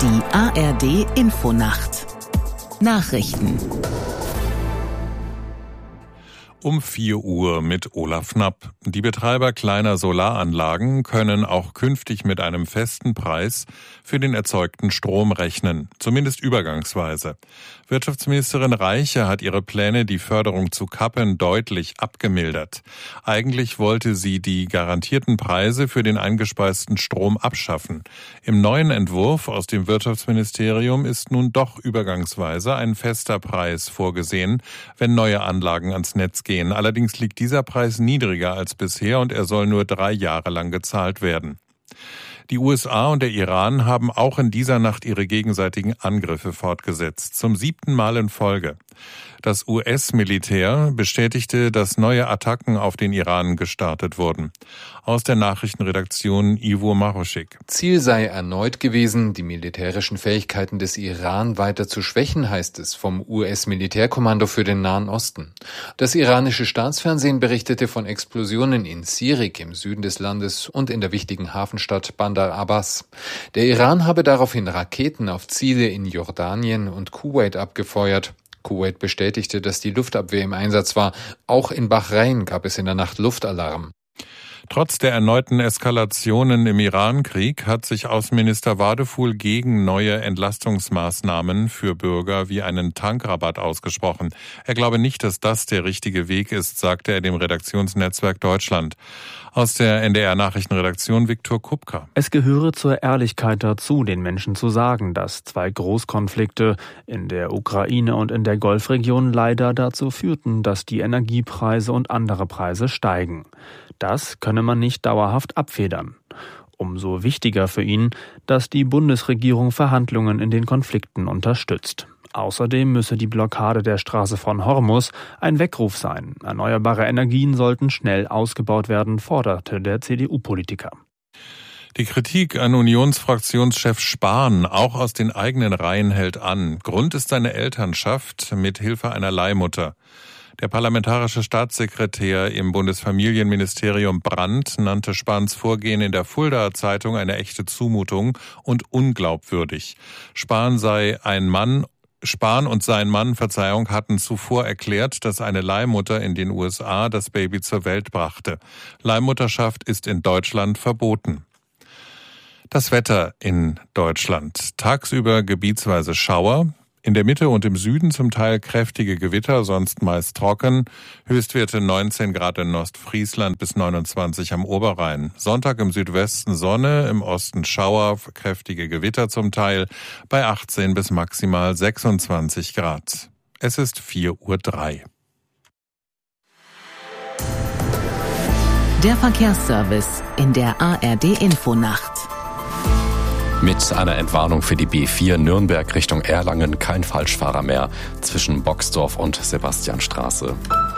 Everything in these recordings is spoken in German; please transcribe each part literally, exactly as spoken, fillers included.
Die A R D-Infonacht. Nachrichten. Um vier Uhr mit Olaf Knapp. Die Betreiber kleiner Solaranlagen können auch künftig mit einem festen Preis für den erzeugten Strom rechnen, zumindest übergangsweise. Wirtschaftsministerin Reiche hat ihre Pläne, die Förderung zu kappen, deutlich abgemildert. Eigentlich wollte sie die garantierten Preise für den eingespeisten Strom abschaffen. Im neuen Entwurf aus dem Wirtschaftsministerium ist nun doch übergangsweise ein fester Preis vorgesehen, wenn neue Anlagen ans Netz gehen. Allerdings liegt dieser Preis niedriger als bisher und er soll nur drei Jahre lang gezahlt werden. Die U S A und der Iran haben auch in dieser Nacht ihre gegenseitigen Angriffe fortgesetzt, zum siebten Mal in Folge. Das U S-Militär bestätigte, dass neue Attacken auf den Iran gestartet wurden. Aus der Nachrichtenredaktion Ivo Maroschik. Ziel sei erneut gewesen, die militärischen Fähigkeiten des Iran weiter zu schwächen, heißt es vom U S-Militärkommando für den Nahen Osten. Das iranische Staatsfernsehen berichtete von Explosionen in Sirik im Süden des Landes und in der wichtigen Hafenstadt Bandar Abbas. Der Iran habe daraufhin Raketen auf Ziele in Jordanien und Kuwait abgefeuert. Kuwait bestätigte, dass die Luftabwehr im Einsatz war. Auch in Bahrain gab es in der Nacht Luftalarm. Trotz der erneuten Eskalationen im Iran-Krieg hat sich Außenminister Wadefuhl gegen neue Entlastungsmaßnahmen für Bürger wie einen Tankrabatt ausgesprochen. Er glaube nicht, dass das der richtige Weg ist, sagte er dem Redaktionsnetzwerk Deutschland. Aus der N D R-Nachrichtenredaktion Viktor Kupka. Es gehöre zur Ehrlichkeit dazu, den Menschen zu sagen, dass zwei Großkonflikte in der Ukraine und in der Golfregion leider dazu führten, dass die Energiepreise und andere Preise steigen. Das könne man nicht dauerhaft abfedern. Umso wichtiger für ihn, dass die Bundesregierung Verhandlungen in den Konflikten unterstützt. Außerdem müsse die Blockade der Straße von Hormuz ein Weckruf sein. Erneuerbare Energien sollten schnell ausgebaut werden, forderte der C D U-Politiker. Die Kritik an Unionsfraktionschef Spahn, auch aus den eigenen Reihen, hält an. Grund ist seine Elternschaft mit Hilfe einer Leihmutter. Der parlamentarische Staatssekretär im Bundesfamilienministerium Brandt nannte Spahns Vorgehen in der Fuldaer Zeitung eine echte Zumutung und unglaubwürdig. Spahn sei ein Mann Spahn und sein Mann, Verzeihung, hatten zuvor erklärt, dass eine Leihmutter in den U S A das Baby zur Welt brachte. Leihmutterschaft ist in Deutschland verboten. Das Wetter in Deutschland. Tagsüber gebietsweise Schauer. In der Mitte und im Süden zum Teil kräftige Gewitter, sonst meist trocken. Höchstwerte neunzehn Grad in Ostfriesland bis neunundzwanzig am Oberrhein. Sonntag im Südwesten Sonne, im Osten Schauer, kräftige Gewitter zum Teil bei achtzehn bis maximal sechsundzwanzig Grad. Es ist vier Uhr drei. Der Verkehrsservice in der A R D-Infonacht. Mit einer Entwarnung für die B vier Nürnberg Richtung Erlangen kein Falschfahrer mehr zwischen Boxdorf und Sebastianstraße.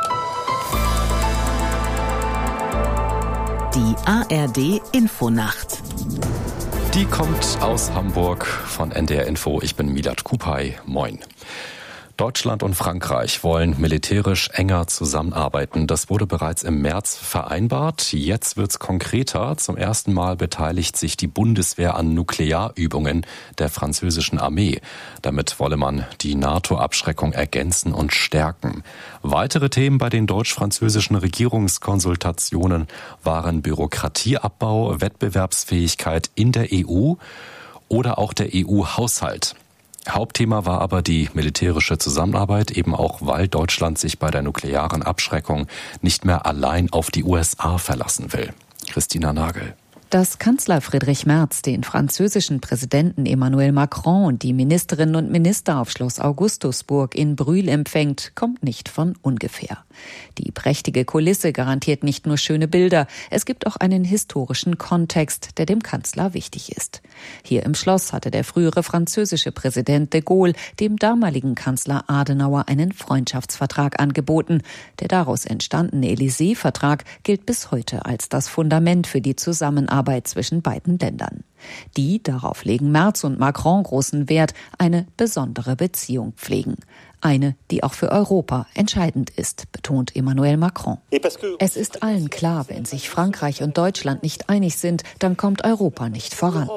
Die A R D-Infonacht. Die kommt aus Hamburg von N D R Info. Ich bin Milad Kupay. Moin. Deutschland und Frankreich wollen militärisch enger zusammenarbeiten. Das wurde bereits im März vereinbart. Jetzt wird's konkreter. Zum ersten Mal beteiligt sich die Bundeswehr an Nuklearübungen der französischen Armee. Damit wolle man die NATO-Abschreckung ergänzen und stärken. Weitere Themen bei den deutsch-französischen Regierungskonsultationen waren Bürokratieabbau, Wettbewerbsfähigkeit in der E U oder auch der E U-Haushalt. Hauptthema war aber die militärische Zusammenarbeit, eben auch weil Deutschland sich bei der nuklearen Abschreckung nicht mehr allein auf die U S A verlassen will. Christina Nagel. Dass Kanzler Friedrich Merz den französischen Präsidenten Emmanuel Macron und die Ministerinnen und Minister auf Schloss Augustusburg in Brühl empfängt, kommt nicht von ungefähr. Die prächtige Kulisse garantiert nicht nur schöne Bilder, es gibt auch einen historischen Kontext, der dem Kanzler wichtig ist. Hier im Schloss hatte der frühere französische Präsident de Gaulle dem damaligen Kanzler Adenauer einen Freundschaftsvertrag angeboten. Der daraus entstandene Élysée-Vertrag gilt bis heute als das Fundament für die Zusammenarbeit zwischen beiden Ländern. Die, darauf legen Merz und Macron großen Wert, eine besondere Beziehung pflegen. Eine, die auch für Europa entscheidend ist, betont Emmanuel Macron. Es ist allen klar, wenn sich Frankreich und Deutschland nicht einig sind, dann kommt Europa nicht voran.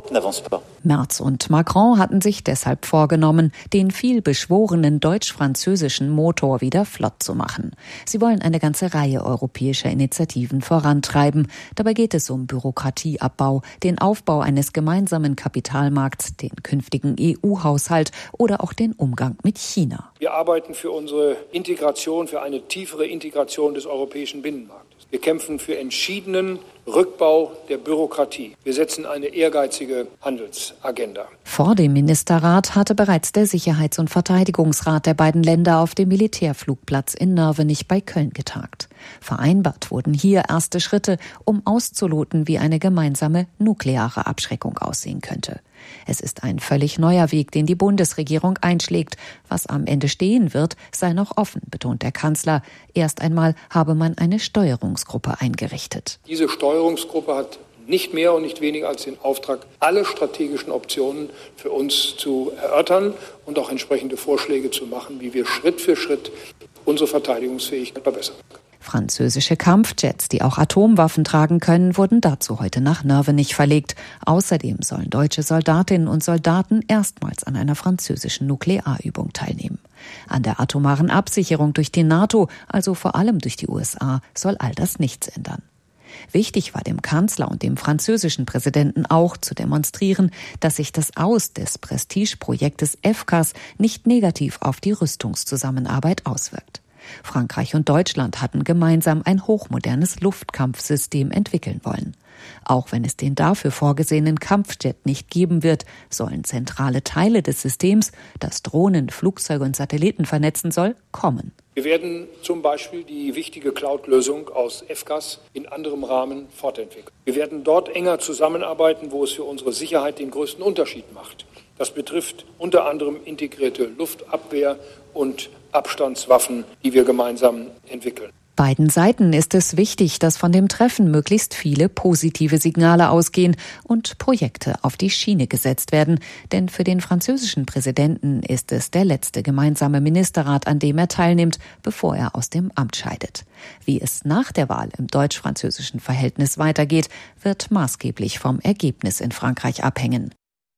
Merz und Macron hatten sich deshalb vorgenommen, den viel beschworenen deutsch-französischen Motor wieder flott zu machen. Sie wollen eine ganze Reihe europäischer Initiativen vorantreiben. Dabei geht es um Bürokratieabbau, den Aufbau eines gemeinsamen Kapitalmarkts, den künftigen E U-Haushalt oder auch den Umgang mit China. Wir arbeiten für unsere Integration, für eine tiefere Integration des europäischen Binnenmarktes. Wir kämpfen für entschiedenen Rückbau der Bürokratie. Wir setzen eine ehrgeizige Handelsagenda. Vor dem Ministerrat hatte bereits der Sicherheits- und Verteidigungsrat der beiden Länder auf dem Militärflugplatz in Nörvenich bei Köln getagt. Vereinbart wurden hier erste Schritte, um auszuloten, wie eine gemeinsame nukleare Abschreckung aussehen könnte. Es ist ein völlig neuer Weg, den die Bundesregierung einschlägt. Was am Ende stehen wird, sei noch offen, betont der Kanzler. Erst einmal habe man eine Steuerungsgruppe eingerichtet. Diese Steuerungsgruppe hat nicht mehr und nicht weniger als den Auftrag, alle strategischen Optionen für uns zu erörtern und auch entsprechende Vorschläge zu machen, wie wir Schritt für Schritt unsere Verteidigungsfähigkeit verbessern können. Französische Kampfjets, die auch Atomwaffen tragen können, wurden dazu heute nach Nörvenich verlegt. Außerdem sollen deutsche Soldatinnen und Soldaten erstmals an einer französischen Nuklearübung teilnehmen. An der atomaren Absicherung durch die NATO, also vor allem durch die U S A, soll all das nichts ändern. Wichtig war dem Kanzler und dem französischen Präsidenten auch zu demonstrieren, dass sich das Aus des Prestigeprojektes F C A S nicht negativ auf die Rüstungszusammenarbeit auswirkt. Frankreich und Deutschland hatten gemeinsam ein hochmodernes Luftkampfsystem entwickeln wollen. Auch wenn es den dafür vorgesehenen Kampfjet nicht geben wird, sollen zentrale Teile des Systems, das Drohnen, Flugzeuge und Satelliten vernetzen soll, kommen. Wir werden zum Beispiel die wichtige Cloud-Lösung aus F C A S in anderem Rahmen fortentwickeln. Wir werden dort enger zusammenarbeiten, wo es für unsere Sicherheit den größten Unterschied macht. Das betrifft unter anderem integrierte Luftabwehr und Abstandswaffen, die wir gemeinsam entwickeln. Beiden Seiten ist es wichtig, dass von dem Treffen möglichst viele positive Signale ausgehen und Projekte auf die Schiene gesetzt werden. Denn für den französischen Präsidenten ist es der letzte gemeinsame Ministerrat, an dem er teilnimmt, bevor er aus dem Amt scheidet. Wie es nach der Wahl im deutsch-französischen Verhältnis weitergeht, wird maßgeblich vom Ergebnis in Frankreich abhängen.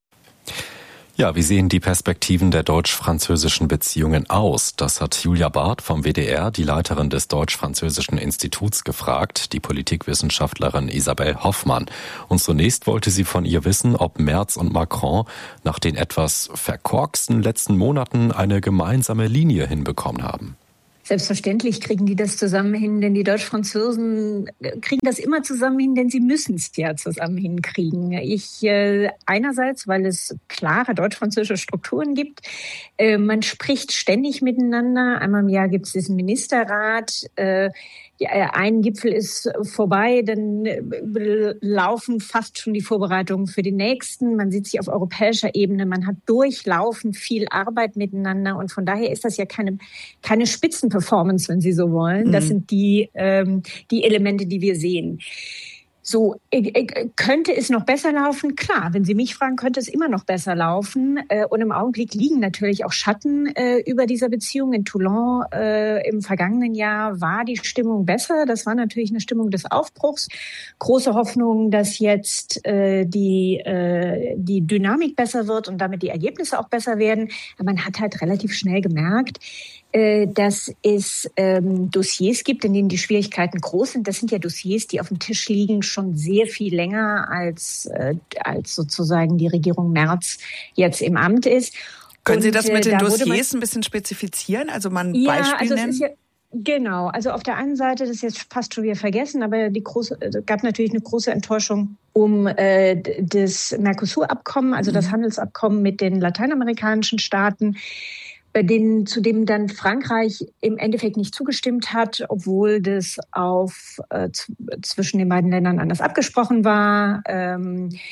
Ja, wie sehen die Perspektiven der deutsch-französischen Beziehungen aus? Das hat Julia Barth vom W D R, die Leiterin des Deutsch-Französischen Instituts, gefragt, die Politikwissenschaftlerin Isabel Hoffmann. Und zunächst wollte sie von ihr wissen, ob Merz und Macron nach den etwas verkorksten letzten Monaten eine gemeinsame Linie hinbekommen haben. Selbstverständlich kriegen die das zusammen hin, denn die Deutsch-Franzosen kriegen das immer zusammen hin, denn sie müssen es ja zusammen hinkriegen. Ich äh, einerseits, weil es klare deutsch-französische Strukturen gibt. Äh, man spricht ständig miteinander. Einmal im Jahr gibt es diesen Ministerrat. Äh, Ein Gipfel ist vorbei, dann laufen fast schon die Vorbereitungen für den nächsten. Man sieht sich auf europäischer Ebene, man hat durchlaufend viel Arbeit miteinander und von daher ist das ja keine keine Spitzenperformance, wenn Sie so wollen. Das mhm. sind die ähm, die Elemente, die wir sehen. So, könnte es noch besser laufen? Klar, wenn Sie mich fragen, könnte es immer noch besser laufen. Und im Augenblick liegen natürlich auch Schatten über dieser Beziehung. In Toulon im vergangenen Jahr war die Stimmung besser. Das war natürlich eine Stimmung des Aufbruchs. Große Hoffnung, dass jetzt die, die Dynamik besser wird und damit die Ergebnisse auch besser werden. Aber man hat halt relativ schnell gemerkt, dass es ähm, Dossiers gibt, in denen die Schwierigkeiten groß sind. Das sind ja Dossiers, die auf dem Tisch liegen, schon sehr viel länger als, äh, als sozusagen die Regierung Merz jetzt im Amt ist. Können Und, Sie das mit den da Dossiers ein bisschen spezifizieren? Also mal ein ja, Beispiel also nennen? Es ist ja Genau, also auf der einen Seite, das ist jetzt fast schon wieder vergessen, aber die große, es gab natürlich eine große Enttäuschung um äh, das Mercosur-Abkommen, also mhm. das Handelsabkommen mit den lateinamerikanischen Staaten, bei denen, zu dem dann Frankreich im Endeffekt nicht zugestimmt hat, obwohl das auf äh, z- zwischen den beiden Ländern anders abgesprochen war. Ähm,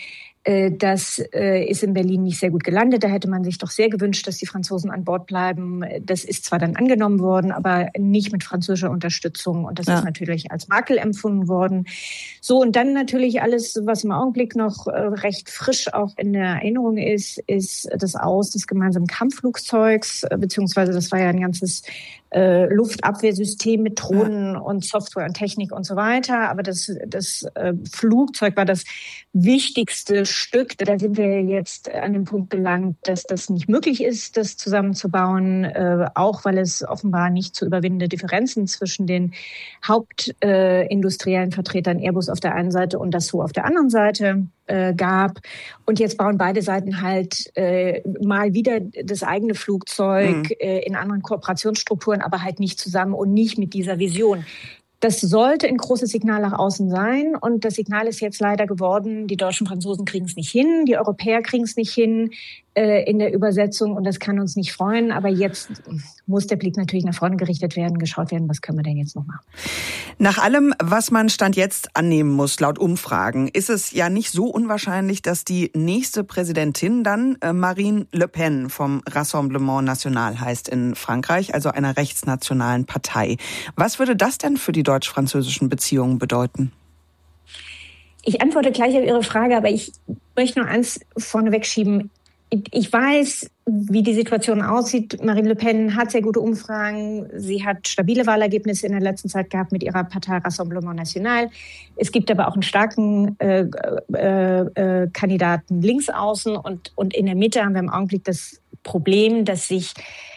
Das ist in Berlin nicht sehr gut gelandet. Da hätte man sich doch sehr gewünscht, dass die Franzosen an Bord bleiben. Das ist zwar dann angenommen worden, aber nicht mit französischer Unterstützung. Und das ja. ist natürlich als Makel empfunden worden. So, und dann natürlich alles, was im Augenblick noch recht frisch auch in der Erinnerung ist, ist das Aus des gemeinsamen Kampfflugzeugs, beziehungsweise das war ja ein ganzes äh, Luftabwehrsystem mit Drohnen ja. und Software und Technik und so weiter. Aber das, das äh, Flugzeug war das wichtigste Stück. Da sind wir jetzt an dem Punkt gelangt, dass das nicht möglich ist, das zusammenzubauen, äh, auch weil es offenbar nicht zu überwindende Differenzen zwischen den hauptindustriellen äh, Vertretern Airbus auf der einen Seite und Dassault auf der anderen Seite äh, gab. Und jetzt bauen beide Seiten halt äh, mal wieder das eigene Flugzeug mhm. äh, in anderen Kooperationsstrukturen, aber halt nicht zusammen und nicht mit dieser Vision. Das sollte ein großes Signal nach außen sein. Und das Signal ist jetzt leider geworden, die deutschen Franzosen kriegen es nicht hin, die Europäer kriegen es nicht hin äh, in der Übersetzung. Und das kann uns nicht freuen. Aber jetzt muss der Blick natürlich nach vorne gerichtet werden, geschaut werden, was können wir denn jetzt noch machen. Nach allem, was man Stand jetzt annehmen muss, laut Umfragen, ist es ja nicht so unwahrscheinlich, dass die nächste Präsidentin dann äh, Marine Le Pen vom Rassemblement National heißt in Frankreich, also einer rechtsnationalen Partei. Was würde das denn für die deutsch-französischen Beziehungen bedeuten? Ich antworte gleich auf Ihre Frage, aber ich möchte nur eins vorneweg schieben. Ich weiß, wie die Situation aussieht. Marine Le Pen hat sehr gute Umfragen. Sie hat stabile Wahlergebnisse in der letzten Zeit gehabt mit ihrer Partei Rassemblement National. Es gibt aber auch einen starken äh, äh, äh, Kandidaten links außen und, und in der Mitte haben wir im Augenblick das Problem, dass sich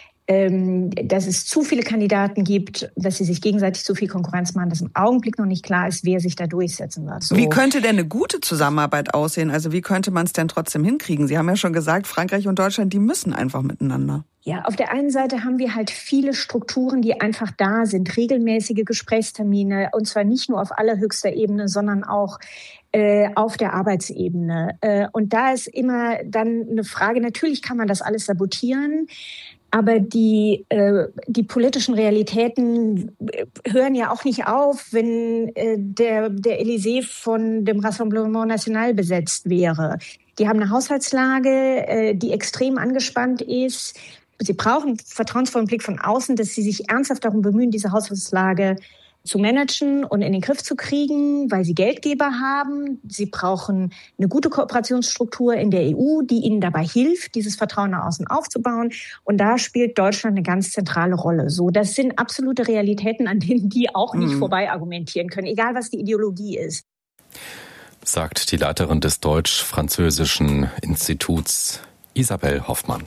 dass es zu viele Kandidaten gibt, dass sie sich gegenseitig zu viel Konkurrenz machen, dass im Augenblick noch nicht klar ist, wer sich da durchsetzen wird. So. Wie könnte denn eine gute Zusammenarbeit aussehen? Also wie könnte man es denn trotzdem hinkriegen? Sie haben ja schon gesagt, Frankreich und Deutschland, die müssen einfach miteinander. Ja, auf der einen Seite haben wir halt viele Strukturen, die einfach da sind, regelmäßige Gesprächstermine, und zwar nicht nur auf allerhöchster Ebene, sondern auch äh, auf der Arbeitsebene. Äh, und da ist immer dann eine Frage, natürlich kann man das alles sabotieren, aber die, äh, die politischen Realitäten hören ja auch nicht auf, wenn äh, der, der Élysée von dem Rassemblement National besetzt wäre. Die haben eine Haushaltslage, äh, die extrem angespannt ist. Sie brauchen vertrauensvollen Blick von außen, dass sie sich ernsthaft darum bemühen, diese Haushaltslage zu managen und in den Griff zu kriegen, weil sie Geldgeber haben. Sie brauchen eine gute Kooperationsstruktur in der E U, die ihnen dabei hilft, dieses Vertrauen nach außen aufzubauen. Und da spielt Deutschland eine ganz zentrale Rolle. So, das sind absolute Realitäten, an denen die auch nicht mhm. vorbei argumentieren können, egal was die Ideologie ist. Sagt die Leiterin des Deutsch-Französischen Instituts Isabel Hoffmann.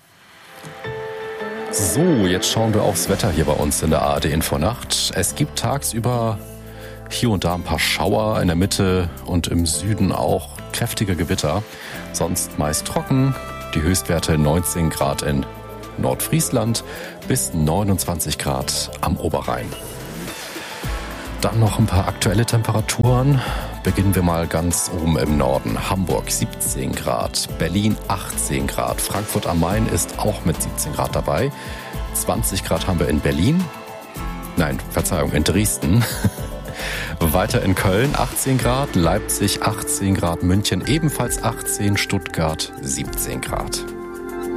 So, jetzt schauen wir aufs Wetter hier bei uns in der A R D Infonacht. Es gibt tagsüber hier und da ein paar Schauer, in der Mitte und im Süden auch kräftige Gewitter. Sonst meist trocken, die Höchstwerte neunzehn Grad in Nordfriesland bis neunundzwanzig Grad am Oberrhein. Dann noch ein paar aktuelle Temperaturen. Beginnen wir mal ganz oben im Norden. Hamburg siebzehn Grad, Berlin achtzehn Grad, Frankfurt am Main ist auch mit siebzehn Grad dabei. zwanzig Grad haben wir in Berlin. Nein, Verzeihung, in Dresden. Weiter in Köln achtzehn Grad, Leipzig achtzehn Grad, München ebenfalls achtzehn, Stuttgart siebzehn Grad.